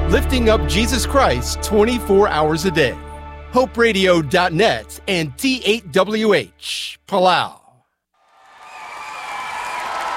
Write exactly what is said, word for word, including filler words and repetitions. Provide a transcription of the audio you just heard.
lifting up Jesus Christ twenty-four hours a day. hope radio dot net and T eight W H, Palau.